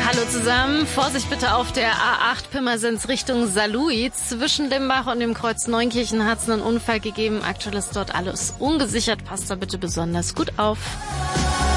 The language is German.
Hallo zusammen. Vorsicht bitte auf der A8 Pirmasens Richtung Saarlouis. Zwischen Limbach und dem Kreuz Neunkirchen hat es einen Unfall gegeben. Aktuell ist dort alles ungesichert. Passt da bitte besonders gut auf.